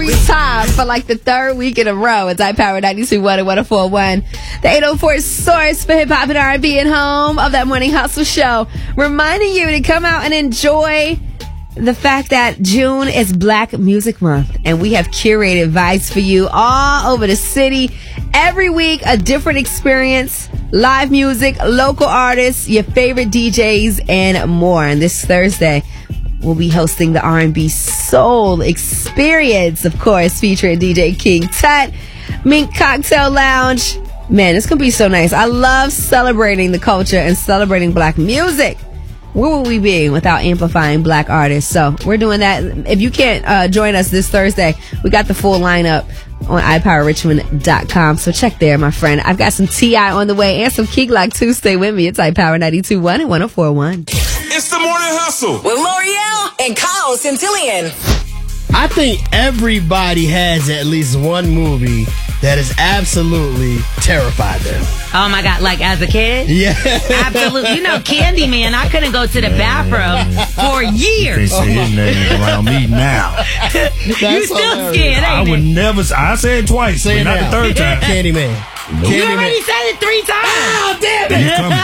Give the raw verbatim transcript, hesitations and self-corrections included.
every time for like the third week in a row. It's iPower ninety-two point one and one oh four point one. The eight oh four source for hip-hop and R and B and home of that Morning Hustle show. Reminding you to come out and enjoy the fact that June is Black Music Month, and we have curated vibes for you all over the city. Every week, a different experience, live music, local artists, your favorite D Js, and more. And this Thursday, we'll be hosting the R and B Soul Experience, of course, featuring D J King Tut, Mink Cocktail Lounge. Man, it's going to be so nice. I love celebrating the culture and celebrating Black music. Where would we be without amplifying Black artists? So we're doing that. If you can't uh, join us this Thursday, we got the full lineup on i power richmond dot com. So check there, my friend. I've got some T I on the way and some Key Glock too. Stay with me. It's iPower ninety-two point one and one oh four point one. It's the Morning Hustle with L'Oreal and Kyle Centillion. I think everybody has at least one movie that has absolutely terrified them. Oh my God, like as a kid? Yeah. Absolutely. You know, Candyman, I couldn't go to the bathroom for years. They say his name around me now. You still hilarious. scared, I ain't would it? never, I said it twice, Say but it not now. the third time. Candyman. Nope. You already said it three times. Oh, damn You come